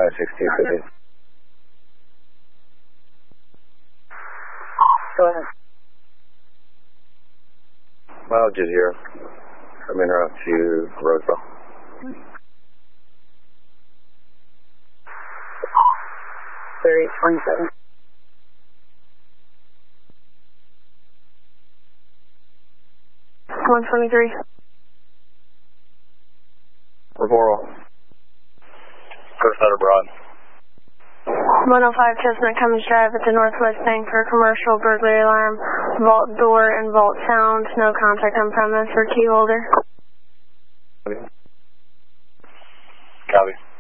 56250. Go ahead. Mileage is 0 from Monroe to Roseville. Very 27. One 23. Revoral. First letter broad. 105 Chestnut Cummings Drive at the Northwest Bank for commercial burglary alarm, vault door and vault sound, no contact on premise for key holder. Copy.